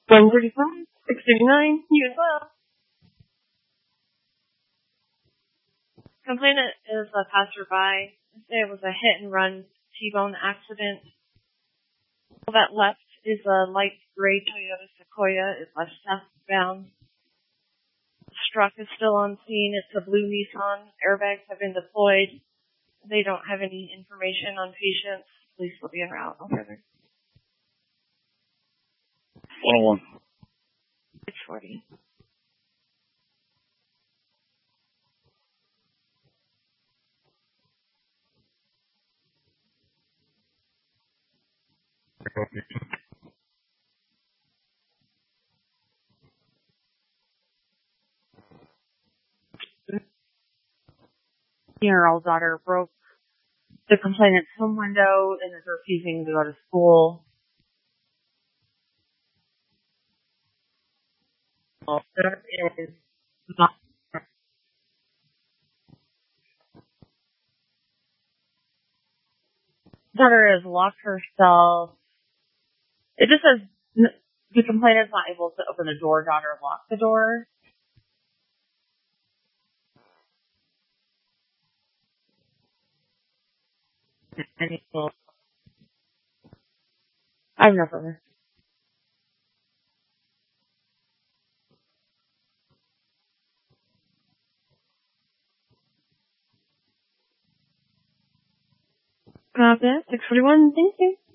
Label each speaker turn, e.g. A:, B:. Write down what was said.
A: 135, 689, you as well. Complainant is a passerby. It was a hit and run T-bone accident. All that left is a light gray Toyota Sequoia. It left southbound. The struck is still on scene. It's a blue Nissan. Airbags have been deployed. They don't have any information on patients. Police will be en route. No further.
B: 101.
A: 640.
C: Year-old daughter broke the complainant's home window and is refusing to go to school. There is not. Daughter has locked herself. It just says the complainant's not able to open the door. Daughter locked the door. I've never heard.
A: Copy that. 641. Thank you.